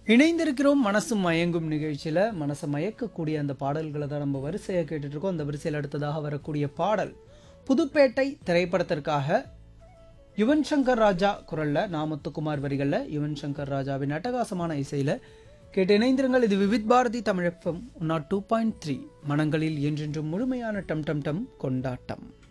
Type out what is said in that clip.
இணைந்திருக்கிறோம் மனசு மயங்கும் நிகழ்ச்சியில் மனசை மயக்கக்கூடிய அந்த பாடல்களை தான் நம்ம வரிசையை கேட்டுட்ருக்கோம். அந்த வரிசையில் அடுத்ததாக வரக்கூடிய பாடல் புதுப்பேட்டை திரைப்படத்திற்காக யுவன் சங்கர் ராஜா குரலில் நாமத்துக்குமார் வரிகளில் யுவன் சங்கர் ராஜாவின் அட்டகாசமான இசையில் கேட்டு இணைந்திருங்கள். இது விவித் பாரதி தமிழ் FM 102.3 மனங்களில் என்றென்றும் முழுமையான டம் டம் டம் கொண்டாட்டம்.